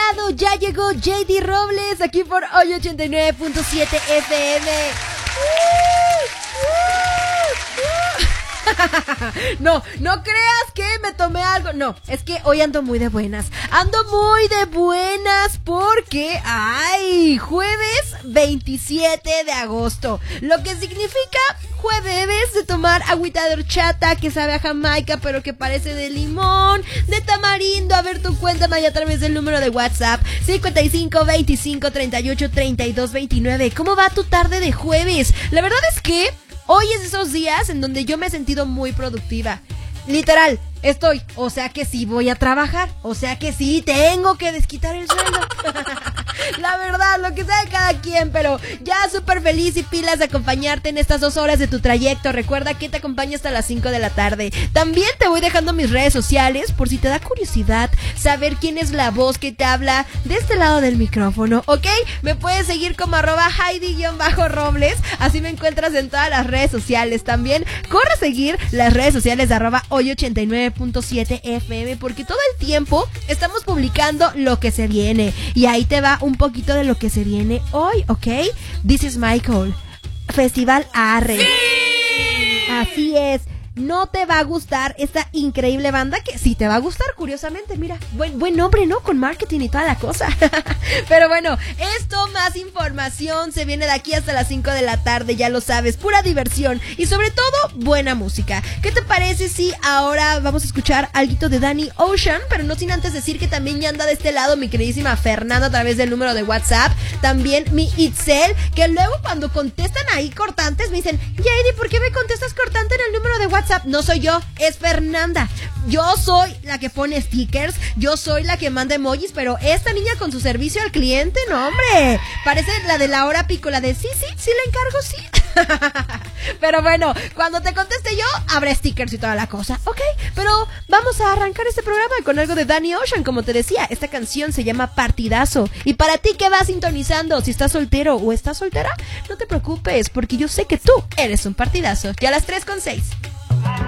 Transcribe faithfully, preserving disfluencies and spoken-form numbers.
lado ya llegó J D Robles aquí por Hoy ochenta y nueve punto siete F M. No, no creas que me tomé algo. No, es que hoy ando muy de buenas. Ando muy de buenas porque, ay, jueves veintisiete de agosto. Lo que significa jueves de tomar agüita de horchata que sabe a Jamaica pero que parece de limón, de tamarindo. A ver, tú cuéntame ahí a través del número de WhatsApp cincuenta y cinco, veinticinco, treinta y ocho, treinta y dos, veintinueve. ¿Cómo va tu tarde de jueves? La verdad es que hoy es de esos días en donde yo me he sentido muy productiva. Literal, estoy, o sea que sí voy a trabajar, o sea que sí tengo que desquitar el sueldo. La verdad, lo que sea de cada quien, pero ya súper feliz y pilas de acompañarte en estas dos horas de tu trayecto. Recuerda que te acompaño hasta las cinco de la tarde. También te voy dejando mis redes sociales por si te da curiosidad saber quién es la voz que te habla de este lado del micrófono, ¿ok? Me puedes seguir como arroba Heidi-Robles, así me encuentras en todas las redes sociales. También corre a seguir las redes sociales de arroba hoy ochenta y nueve punto siete F M porque todo el tiempo estamos publicando lo que se viene y ahí te va un poquito de lo que se viene hoy, ¿ok? This is Michael, Festival Arre. ¡Sí! Así es. No te va a gustar esta increíble banda que sí te va a gustar, curiosamente, mira, buen, buen nombre, ¿no? Con marketing y toda la cosa. Pero bueno, esto más información se viene de aquí hasta las cinco de la tarde, ya lo sabes, pura diversión y sobre todo buena música. ¿Qué te parece si ahora vamos a escuchar algo de Danny Ocean? Pero no sin antes decir que también ya anda de este lado mi queridísima Fernanda a través del número de WhatsApp, también mi Itzel, que luego cuando contestan ahí cortantes me dicen, Yadi, ¿por qué me contestas cortante en el número de WhatsApp? No soy yo, es Fernanda. Yo soy la que pone stickers, yo soy la que manda emojis, pero esta niña con su servicio al cliente, no hombre, parece la de la hora pico, la de sí, sí, sí le encargo, sí. Pero bueno, cuando te conteste yo, habrá stickers y toda la cosa, ¿ok? Pero vamos a arrancar este programa con algo de Danny Ocean, como te decía, esta canción se llama Partidazo. Y para ti que vas sintonizando, si estás soltero o estás soltera, no te preocupes, porque yo sé que tú eres un partidazo. Ya a las tres con seis.